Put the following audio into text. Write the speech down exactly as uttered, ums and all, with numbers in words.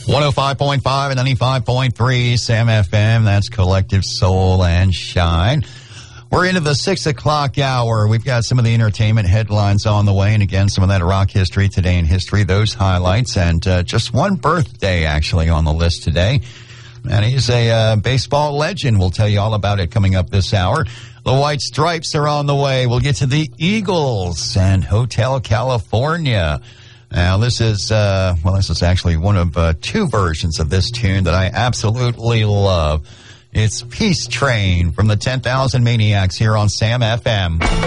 one oh five point five and ninety-five point three Sam F M. That's Collective Soul and Shine. We're into the six o'clock hour. We've got some of the entertainment headlines on the way. And again, some of that rock history today in history, those highlights. And uh, just one birthday actually on the list today. And he's a uh, baseball legend. We'll tell you all about it coming up this hour. The White Stripes are on the way. We'll get to the Eagles and Hotel California. Now, this is, uh, well, this is actually one of uh, two versions of this tune that I absolutely love. It's Peace Train from the ten thousand Maniacs here on Sam F M.